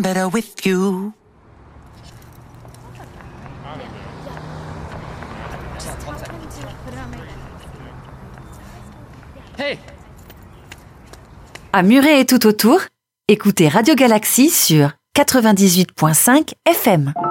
better with you. Hey! À Muret et tout autour, écoutez Radio Galaxy sur 98.5 FM.